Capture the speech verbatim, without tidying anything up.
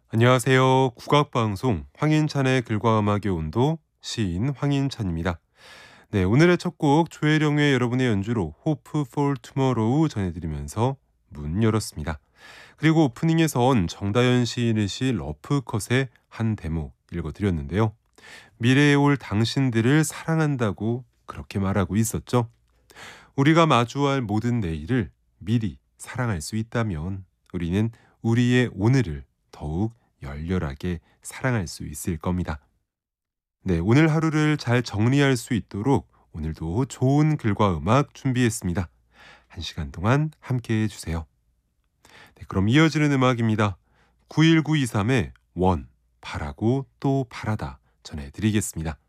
안녕하세요. 국악방송 황인찬의 글과 음악의 온도 시인 황인찬입니다. 네, 오늘의 첫 곡 조혜령의 여러분의 연주로 Hope for Tomorrow 전해드리면서 문 열었습니다. 그리고 오프닝에선 정다연 시인의 시 러프컷의 한 대목 읽어드렸는데요. 미래에 올 당신들을 사랑한다고 그렇게 말하고 있었죠. 우리가 마주할 모든 내일을 미리 사랑할 수 있다면 우리는 우리의 오늘을 더욱 열렬하게 사랑할 수 있을 겁니다. 네, 오늘 하루를 잘 정리할 수 있도록 오늘도 좋은 글과 음악 준비했습니다. 한 시간 동안 함께 해주세요. 네, 그럼 이어지는 음악입니다. 구일구이삼의 원, 바라고 또 바라다 전해드리겠습니다.